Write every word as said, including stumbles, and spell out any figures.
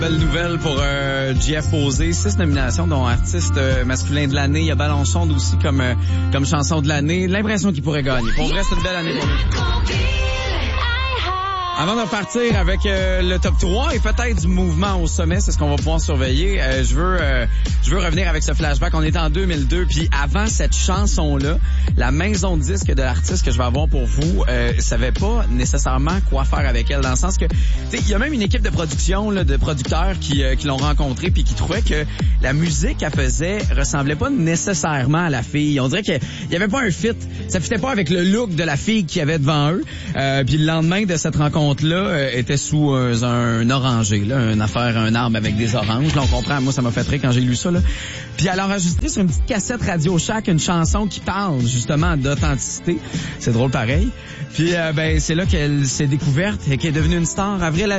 Belle nouvelle pour euh, Jeff Posé, six nominations dont artiste euh, masculin de l'année. Il y a Balançon aussi comme euh, comme chanson de l'année. L'impression qu'il pourrait gagner. Pour vrai, c'est une belle année pour lui. Avant de repartir avec euh, le top trois et peut-être du mouvement au sommet, c'est ce qu'on va pouvoir surveiller. Euh, je veux euh, je veux revenir avec ce flashback. On est en deux mille deux, puis avant cette chanson-là, la maison de disque de l'artiste que je vais avoir pour vous euh, savait pas nécessairement quoi faire avec elle, dans le sens que il y a même une équipe de production là, de producteurs qui euh, qui l'ont rencontrée puis qui trouvaient que la musique qu'elle faisait ressemblait pas nécessairement à la fille. On dirait qu'il y avait pas un fit, ça fitait pas avec le look de la fille qu'il y avait devant eux. Euh, puis le lendemain de cette rencontre là euh, était sous euh, un oranger, là, une affaire, un arbre avec des oranges. Là, on comprend, moi, ça m'a fait rire quand j'ai lu ça, là. Puis elle a enregistré sur une petite cassette Radio Shack une chanson qui parle, justement, d'authenticité. C'est drôle pareil. Puis, euh, ben, c'est là qu'elle s'est découverte et qu'elle est devenue une star. Avril